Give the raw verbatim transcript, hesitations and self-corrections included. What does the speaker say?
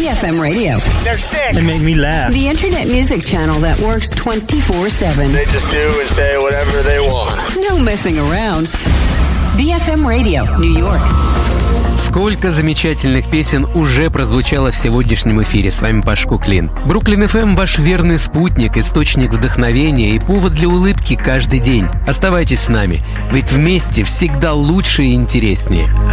B F M Radio. They're sick. They make me laugh. The internet music channel that works twenty-four seven. They just do and say whatever they want. No messing around. B F M Radio, New York. Сколько замечательных песен уже прозвучало в сегодняшнем эфире. С вами Паш Куклин. Бруклин эф эм – ваш верный спутник, источник вдохновения и повод для улыбки каждый день. Оставайтесь с нами, ведь вместе всегда лучше и интереснее.